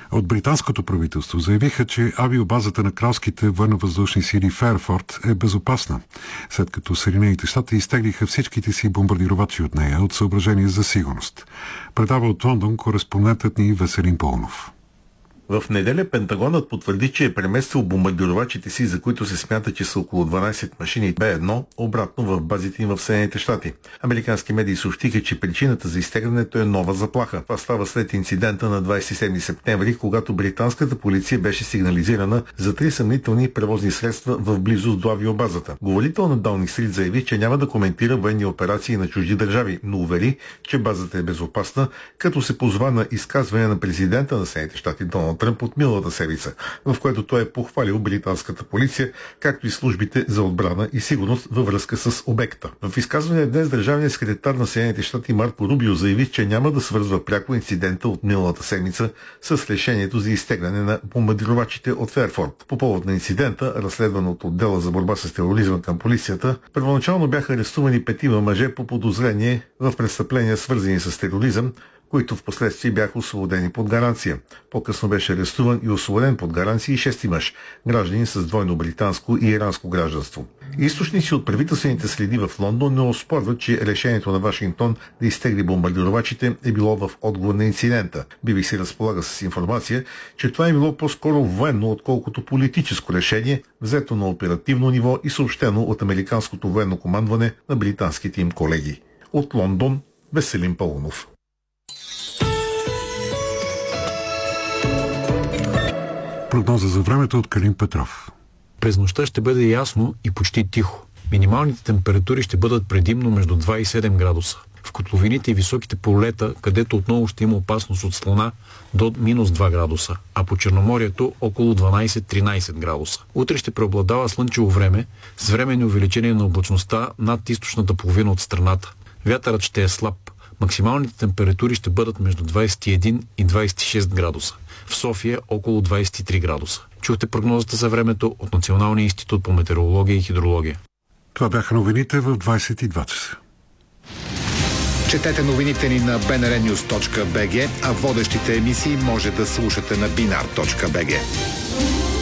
От британското правителство заявиха, че авиобазата на кралските военновъздушни сили Фейерфорд е безопасна, след като Съединените щати изтеглиха всичките си бомбардировачи от нея от съображение за сигурност. Предава от Лондон кореспондентът ни Веселин Паунов. В неделя Пентагонът потвърди, че е преместил бомбардировачите си, за които се смята, че са около 12 машини Б-1, обратно в базите им в Съединените щати. Американски медии съобщиха, че причината за изтеглянето е нова заплаха. Това става след инцидента на 27 септември, когато британската полиция беше сигнализирана за 3 съмнителни превозни средства в близост до авиобазата. Говорител на Даунинг Стрит заяви, че няма да коментира военни операции на чужди държави, но увери, че базата е безопасна, като се позова на изказване на президента на Съединените щати Доналд Тръмп от миналата седмица, в което той е похвалил британската полиция, както и службите за отбрана и сигурност във връзка с обекта. В изказване днес държавният секретар на Съединените щати Марко Рубио заяви, че няма да свързва пряко инцидента от миналата седмица с решението за изтегляне на бомбардировачите от Фейерфорд. По повод на инцидента, разследван от отдела за борба с тероризма към полицията, първоначално бяха арестувани 5 мъже по подозрение в престъпления, свързани с тероризъм, които в последствие бяха освободени под гаранция. По-късно беше арестуван и освободен под гаранция и 6 мъж, граждани с двойно британско и иранско гражданство. Източници от правителствените следи в Лондон не оспорват, че решението на Вашингтон да изтегли бомбардировачите е било в отговор на инцидента. BBC разполага с информация, че това е било по-скоро военно, отколкото политическо решение, взето на оперативно ниво и съобщено от американското военно командване на британските им колеги. От Лондон, Веселин Паунов. Прогноза за времето от Калин Петров. През нощта ще бъде ясно и почти тихо. Минималните температури ще бъдат предимно между 2 и 7 градуса. В котловините и високите полета, където отново ще има опасност от слана, до минус 2 градуса, а по Черноморието около 12-13 градуса. Утре ще преобладава слънчево време с временни увеличение на облачността над източната половина от страната. Вятърът ще е слаб. Максималните температури ще бъдат между 21 и 26 градуса. В София около 23 градуса. Чухте прогнозата за времето от Националния институт по метеорология и хидрология. Това бяха новините в 22 часа. Четете новините ни на bnrnews.bg, а водещите емисии може да слушате на binar.bg.